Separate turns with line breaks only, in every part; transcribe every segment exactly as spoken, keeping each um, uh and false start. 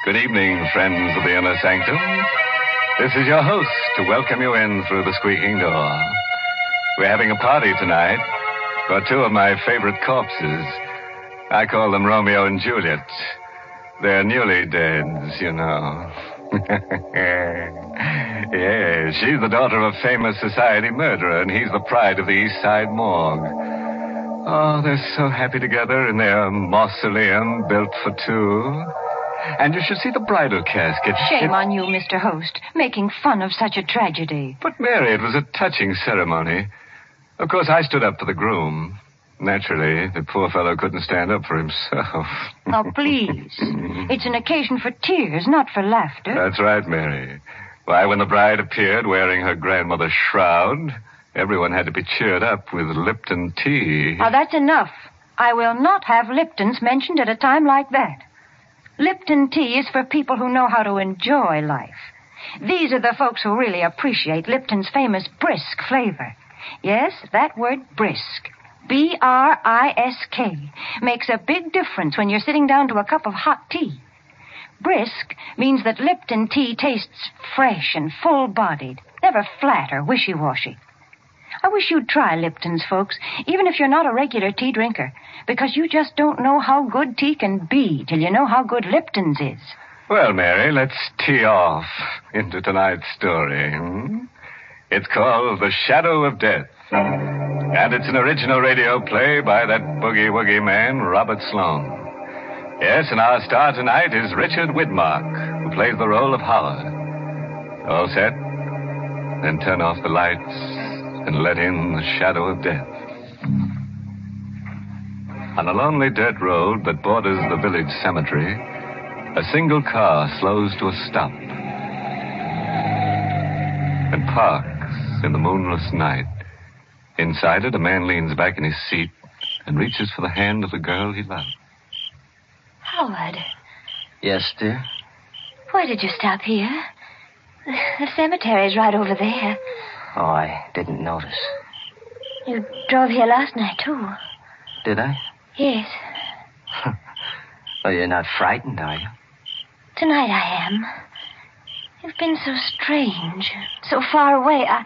Good evening, friends of the Inner Sanctum. This is your host to welcome you in through the squeaking door. We're having a party tonight for two of my favorite corpses. I call them Romeo and Juliet. They're newly deads, you know. Yes, she's the daughter of a famous society murderer, and he's the pride of the East Side morgue. Oh, they're so happy together in their mausoleum built for two. And you should see the bridal casket.
Shame
it...
on you, Mister Host, making fun of such a tragedy.
But, Mary, it was a touching ceremony. Of course, I stood up for the groom. Naturally, the poor fellow couldn't stand up for himself.
Oh, please. It's an occasion for tears, not for laughter.
That's right, Mary. Why, when the bride appeared wearing her grandmother's shroud, everyone had to be cheered up with Lipton tea.
Now, that's enough. I will not have Lipton's mentioned at a time like that. Lipton tea is for people who know how to enjoy life. These are the folks who really appreciate Lipton's famous brisk flavor. Yes, that word brisk. B R I S K makes a big difference when you're sitting down to a cup of hot tea. Brisk means that Lipton tea tastes fresh and full-bodied, never flat or wishy-washy. I wish you'd try Lipton's, folks, even if you're not a regular tea drinker, because you just don't know how good tea can be till you know how good Lipton's is.
Well, Mary, let's tee off into tonight's story. Hmm? It's called The Shadow of Death. And it's an original radio play by that boogie-woogie man, Robert Sloane. Yes, and our star tonight is Richard Widmark, who plays the role of Howard. All set? Then turn off the lights and let in the shadow of death. On a lonely dirt road that borders the village cemetery, a single car slows to a stop and parks in the moonless night. Inside it, a man leans back in his seat and reaches for the hand of the girl he loves.
Howard.
Yes, dear?
Why did you stop here? The, the cemetery's right over there.
Oh, I didn't notice.
You drove here last night, too.
Did I?
Yes.
Well, you're not frightened, are you?
Tonight I am. You've been so strange, so far away. I...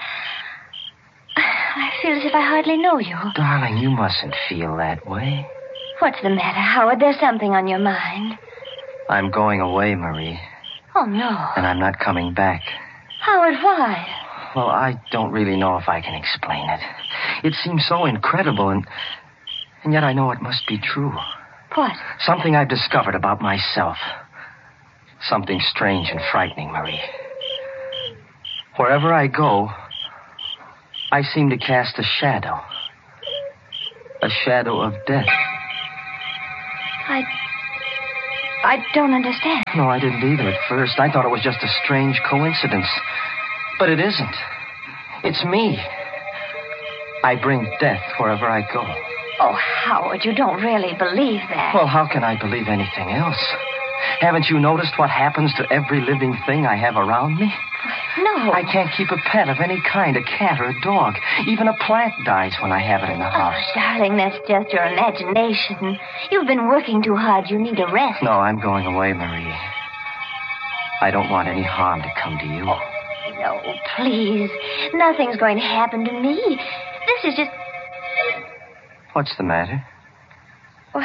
I feel as if I hardly know you.
Darling, you mustn't feel that way.
What's the matter, Howard? There's something on your mind.
I'm going away, Marie.
Oh, no.
And I'm not coming back.
Howard, why?
Well, I don't really know if I can explain it. It seems so incredible, and and yet I know it must be true.
What?
Something I've discovered about myself. Something strange and frightening, Marie. Wherever I go, I seem to cast a shadow. A shadow of death.
I... I don't understand.
No, I didn't either at first. I thought it was just a strange coincidence. But it isn't. It's me. I bring death wherever I go.
Oh, Howard, you don't really believe that.
Well, how can I believe anything else? Haven't you noticed what happens to every living thing I have around me?
No.
I can't keep a pet of any kind, a cat or a dog. Even a plant dies when I have it in the house.
Oh, darling, that's just your imagination. You've been working too hard. You need a rest.
No, I'm going away, Marie. I don't want any harm to come to you.
Oh, no, please. Nothing's going to happen to me. This is just...
What's the matter?
Well,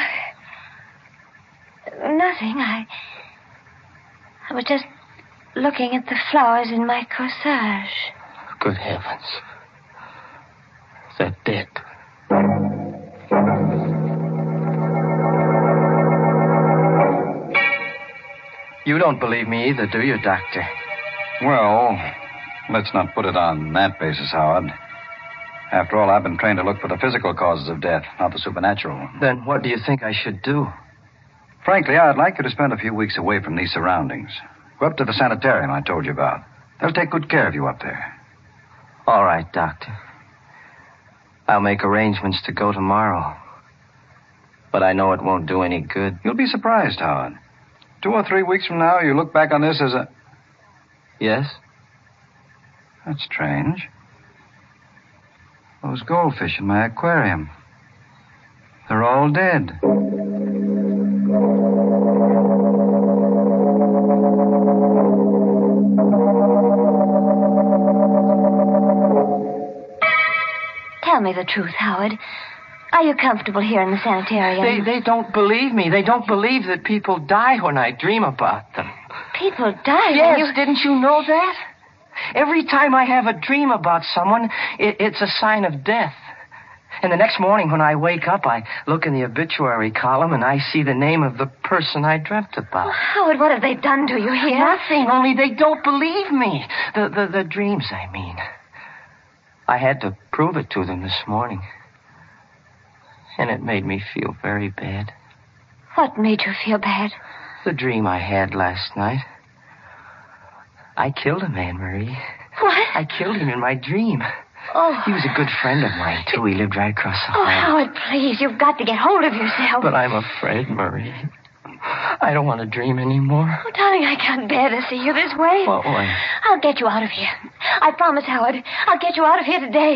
nothing. I... I was just looking at the flowers in my corsage.
Good heavens. They're dead. You don't believe me either, do you, Doctor?
Well, let's not put it on that basis, Howard. After all, I've been trained to look for the physical causes of death, not the supernatural.
Then what do you think I should do?
Frankly, I'd like you to spend a few weeks away from these surroundings. Go up to the sanitarium I told you about. They'll take good care of you up there.
All right, Doctor. I'll make arrangements to go tomorrow. But I know it won't do any good.
You'll be surprised, Howard. Two or three weeks from now, you look back on this as a...
Yes?
That's strange. Those goldfish in my aquarium. They're all dead.
me the truth, Howard. Are you comfortable here in the sanitarium?
They, they don't believe me. They don't believe that people die when I dream about them.
People die?
Yes,
you...
didn't you know that? Every time I have a dream about someone, it, it's a sign of death. And the next morning when I wake up, I look in the obituary column and I see the name of the person I dreamt about.
Oh, Howard, what have they done to you here?
Nothing, only they don't believe me. The, the, the dreams, I mean. I had to prove it to them this morning. And it made me feel very bad.
What made you feel bad?
The dream I had last night. I killed a man, Marie.
What?
I killed him in my dream.
Oh.
He was a good friend of mine, too. He lived right across the
Oh,
hall.
Howard, please, you've got to get hold of yourself.
But I'm afraid, Marie. I don't want to dream anymore.
Oh, darling, I can't bear to see you this way.
What way?
I'll get you out of here. I promise, Howard. I'll get you out of here today.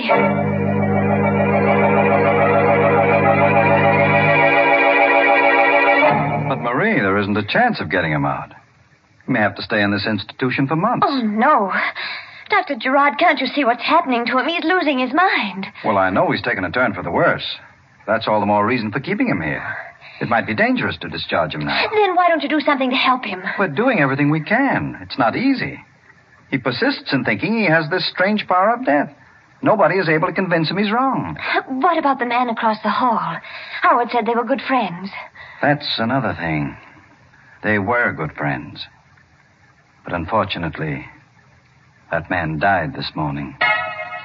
But, Marie, there isn't a chance of getting him out. He may have to stay in this institution for months.
Oh, no. Doctor Gerard, can't you see what's happening to him? He's losing his mind.
Well, I know he's taken a turn for the worse. That's all the more reason for keeping him here. It might be dangerous to discharge him now.
Then why don't you do something to help him?
We're doing everything we can. It's not easy. He persists in thinking he has this strange power of death. Nobody is able to convince him he's wrong.
What about the man across the hall? Howard said they were good friends.
That's another thing. They were good friends. But unfortunately, that man died this morning.